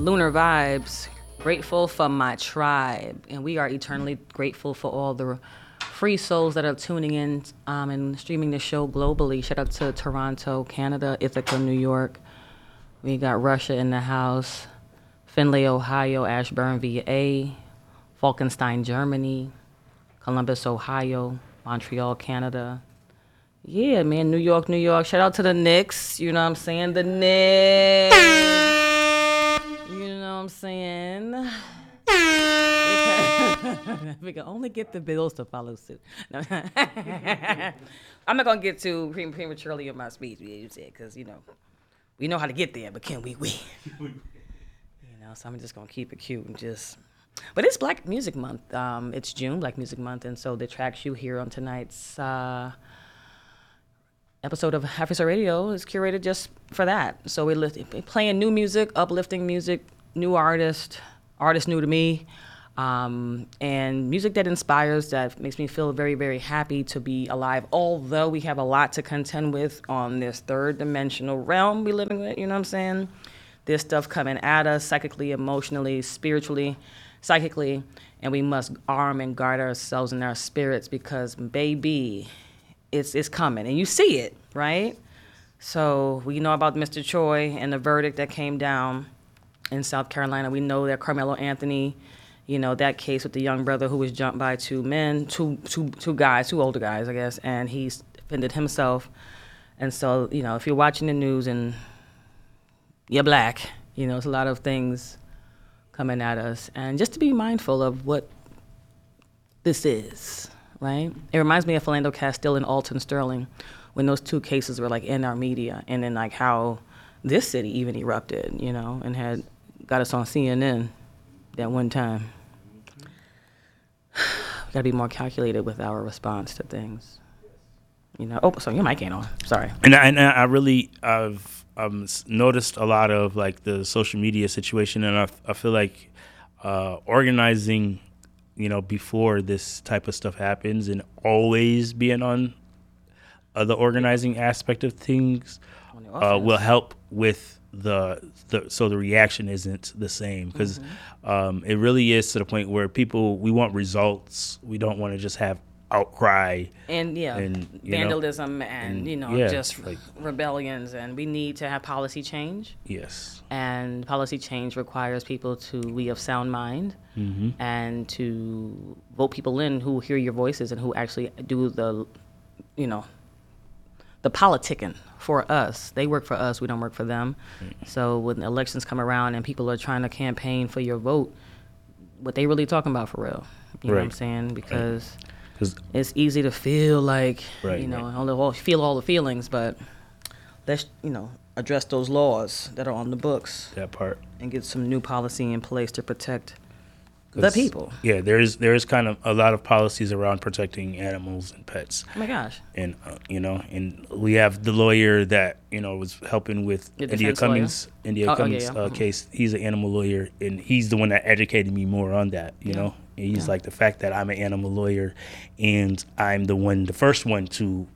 Lunar Vibes. Grateful for my tribe. And we are eternally grateful for all the free souls that are tuning in and streaming the show globally. Shout out to Toronto, Canada, Ithaca, New York. We got Russia in the house, Findlay, Ohio, Ashburn, VA, Falkenstein, Germany, Columbus, Ohio, Montreal, Canada. Yeah, man, New York, New York. Shout out to the Knicks. You know what I'm saying? The Knicks. You know what I'm saying? We can only get the Bills to follow suit. No. I'm not going to get too prematurely in my speech, because, you know, we know how to get there, but can we? You know, so I'm just going to keep it cute and just... But it's Black Music Month. It's June, Black Music Month, and so the tracks you hear on tonight's episode of Afro Radio is curated just for that. So we're playing new music, uplifting music, new artists new to me, and music that inspires, that makes me feel very, very happy to be alive, although we have a lot to contend with on this third dimensional realm we live in, you know what I'm saying? There's stuff coming at us psychically, emotionally, spiritually, psychically, and we must arm and guard ourselves and our spirits because, baby, it's coming, and you see it, right? So we know about Mr. Choi and the verdict that came down in South Carolina. We know that Carmelo Anthony, you know, that case with the young brother who was jumped by two older guys, I guess, and he defended himself. And so, you know, if you're watching the news and you're Black, you know, it's a lot of things coming at us, and just to be mindful of what this is, right? It reminds me of Philando Castile and Alton Sterling when those two cases were like in our media, and then like how this city even erupted, you know, and had got us on CNN that one time. We gotta be more calculated with our response to things, you know. Oh, so your mic ain't on. Sorry. And I really I've noticed a lot of like the social media situation, and I feel like organizing, you know, before this type of stuff happens, and always being on the organizing aspect of things will help with so the reaction isn't the same, because it really is to the point where we want results. We don't want to just have outcry and vandalism and you know, just like rebellions, and we need to have policy change. Yes. And policy change requires people to be of sound mind, and to vote people in who hear your voices and who actually do the, you know, the politicking for us. They work for us, we don't work for them. So when elections come around and people are trying to campaign for your vote, what they really talking about for real? You know what I'm saying? Because it's easy to feel like, you know, feel all the feelings, but let's, you know, address those laws that are on the books. That part. And get some new policy in place to protect the people. Yeah, there's kind of a lot of policies around protecting animals and pets. Oh my gosh. And you know, and we have the lawyer that, you know, was helping with India Cummings case. He's an animal lawyer, and he's the one that educated me more on that, you know. And he's like, the fact that I'm an animal lawyer and I'm the first one to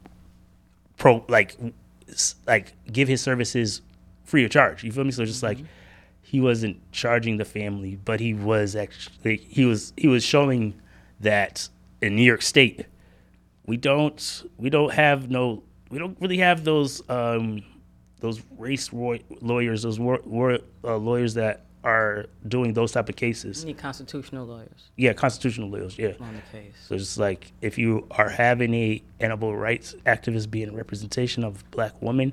give his services free of charge. You feel me? So just like, he wasn't charging the family, but he was actually showing that in New York State we don't really have those race lawyers, those lawyers that are doing those type of cases. You need constitutional lawyers. Yeah, constitutional lawyers. Yeah. On the case. So it's like, if you are having a animal rights activist be in representation of a Black woman,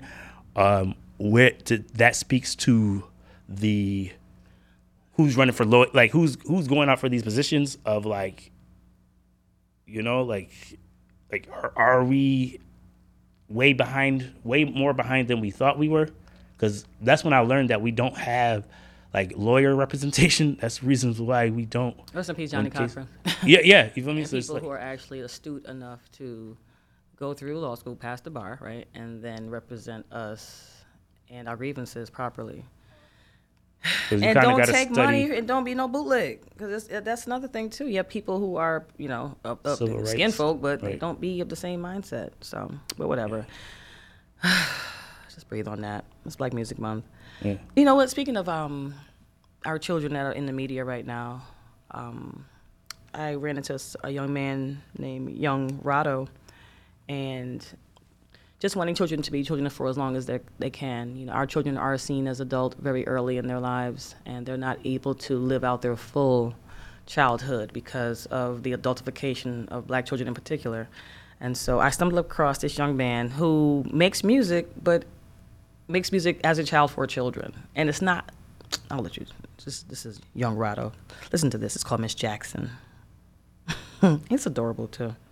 that speaks to the who's running for who's going out for these positions of, like, you know, like are we way more behind than we thought we were? Because that's when I learned that we don't have like lawyer representation. That's the reasons why we don't. Rest in peace, Johnny Cochran. Yeah, you feel me? And so people who are actually astute enough to go through law school, pass the bar, right, and then represent us and our grievances properly. And don't take money, and don't be no bootleg, because that's another thing too. You have people who are, you know, skin folk, but they don't be of the same mindset. So, but whatever. Just breathe on that. It's Black Music Month. Yeah. You know what? Speaking of our children that are in the media right now. I ran into a young man named Young Rado, and just wanting children to be children for as long as they can. You know, our children are seen as adult very early in their lives, and they're not able to live out their full childhood because of the adultification of black children in particular. And so I stumbled across this young man who makes music, but makes music as a child for children. And it's not, I'll let you, this is Young Rado. Listen to this, it's called Miss Jackson. It's adorable too.